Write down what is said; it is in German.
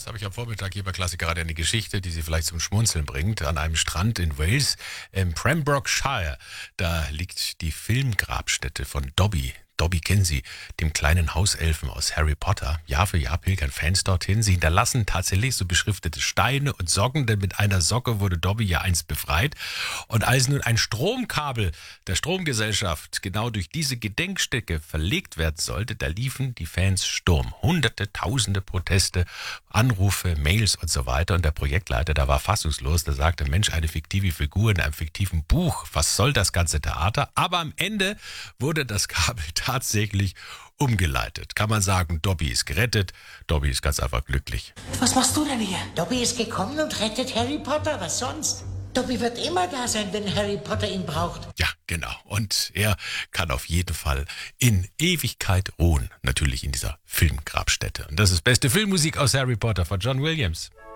Jetzt habe ich am Vormittag hier bei Klassiker eine Geschichte, die Sie vielleicht zum Schmunzeln bringt. An einem Strand in Wales, im Pembrokeshire, da liegt die Filmgrabstätte von Dobby. Dobby kennen Sie, dem kleinen Hauselfen aus Harry Potter. Jahr für Jahr pilgern Fans dorthin. Sie hinterlassen tatsächlich so beschriftete Steine und Socken, denn mit einer Socke wurde Dobby ja einst befreit. Und als nun ein Stromkabel der Stromgesellschaft genau durch diese Gedenkstätte verlegt werden sollte, da liefen die Fans Sturm. Hunderte, tausende Proteste, Anrufe, Mails und so weiter. Und der Projektleiter, der war fassungslos, der sagte, Mensch, eine fiktive Figur in einem fiktiven Buch, was soll das ganze Theater? Aber am Ende wurde das Kabel tatsächlich umgeleitet. Kann man sagen, Dobby ist gerettet, Dobby ist ganz einfach glücklich. Was machst du denn hier? Dobby ist gekommen und rettet Harry Potter, was sonst? Dobby wird immer da sein, wenn Harry Potter ihn braucht. Ja, genau. Und er kann auf jeden Fall in Ewigkeit ruhen. Natürlich in dieser Filmgrabstätte. Und das ist beste Filmmusik aus Harry Potter von John Williams.